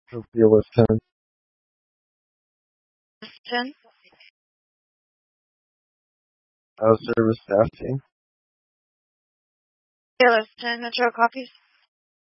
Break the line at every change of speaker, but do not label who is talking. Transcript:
Sophia was 10.
10.
Service staff team.
Taylor's 10. Metro copies.